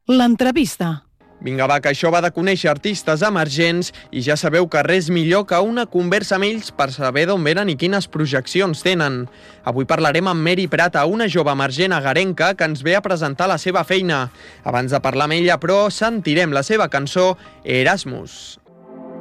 L'entrevista. Vinga, va, que això va de conèixer artistes emergents i ja sabeu que res millor que una conversa amb ells per saber d'on venen i quines projeccions tenen. Avui parlarem amb Mary Prata, una jove emergent agarenca que ens ve a presentar la seva feina. Abans de parlar amb ella, però, sentirem la seva cançó Erasmus.